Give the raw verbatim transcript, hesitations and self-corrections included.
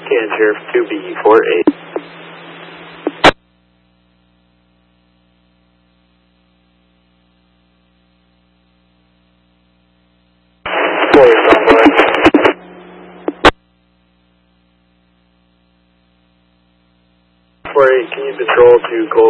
Can Sheriff two B four eight. Warriors on board. four eight, can you patrol to Cold